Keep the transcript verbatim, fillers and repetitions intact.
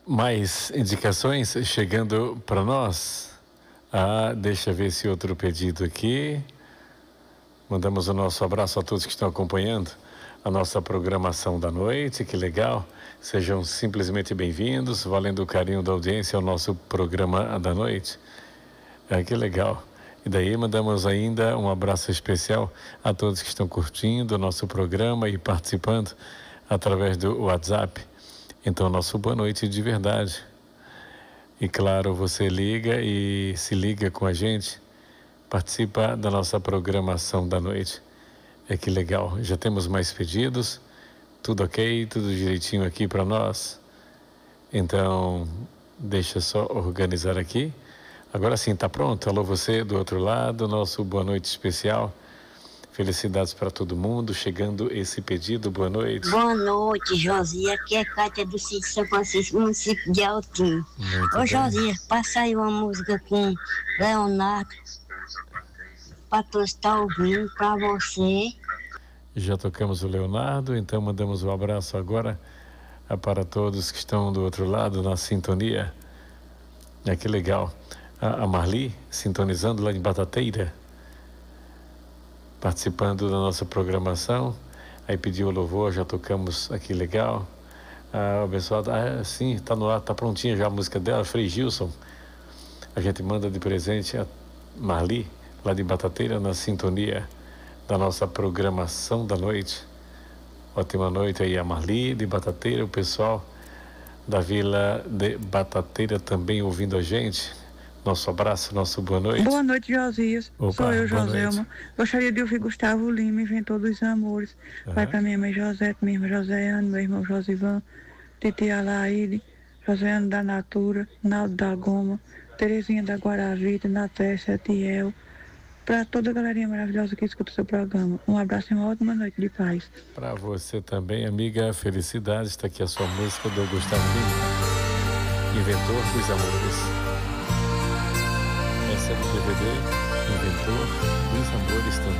Mais indicações chegando para nós. Ah, deixa eu ver esse outro pedido aqui. Mandamos o nosso abraço a todos que estão acompanhando a nossa programação da noite. Que legal. Sejam simplesmente bem-vindos, valendo o carinho da audiência ao nosso programa da noite. Ah, que legal. E daí mandamos ainda um abraço especial a todos que estão curtindo o nosso programa e participando através do WhatsApp. Então, nosso boa noite de verdade. E claro, você liga e se liga com a gente, participa da nossa programação da noite. É que legal, já temos mais pedidos, tudo ok, tudo direitinho aqui para nós. Então, deixa só organizar aqui. Agora sim, tá pronto? Alô, você do outro lado, nosso boa noite especial. Felicidades para todo mundo, chegando esse pedido, boa noite. Boa noite, Josias, aqui é Cátia do sítio São Francisco, município de Altinho. Muito Ô bem. Josias, passa aí uma música com Leonardo, para todos estar ouvindo, para você. Já tocamos o Leonardo, então mandamos um abraço agora para todos que estão do outro lado na sintonia. É que legal. A, a Marli, sintonizando lá em Batateira, participando da nossa programação. Aí pediu o louvor, já tocamos aqui, legal. Ah, o pessoal, ah, sim, tá no ar, tá prontinha já a música dela, Frei Gilson. A gente manda de presente a Marli, lá de Batateira, na sintonia da nossa programação da noite. Ótima noite aí a Marli de Batateira, o pessoal da Vila de Batateira também ouvindo a gente. Nosso abraço, nosso boa noite. Boa noite, Josias. Opa, sou eu, Joselma. Gostaria de ouvir Gustavo Lima, Inventor dos Amores. Uhum. Vai para minha mãe José, minha irmã Joséane, meu irmão Josivan, Titi Alaide, Joséane da Natura, Naldo da Goma, Terezinha da Guaravita, Naté, Setiel. Para toda a galerinha maravilhosa que escuta o seu programa. Um abraço e uma ótima noite de paz. Para você também, amiga, felicidades. Está aqui a sua música do Gustavo Lima, Inventor dos Amores. Essa é do D V D Inventor dos Amores também.